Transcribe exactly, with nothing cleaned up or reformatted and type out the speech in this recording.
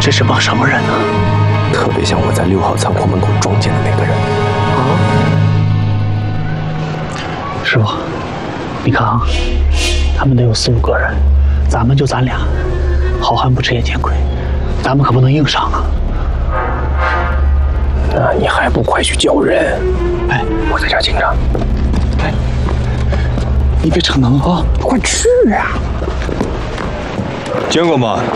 这是帮什么人呢？ 特别像我在六号仓库门口撞见的那个人。 啊！师傅，你看啊，他们得有四五个人，咱们就咱俩，好汉不吃眼前亏，咱们可不能硬上啊！ 那你还不快去叫人？ 哎， 我在这儿紧张。 哎，你别逞能啊， 快去呀！ 见过吗？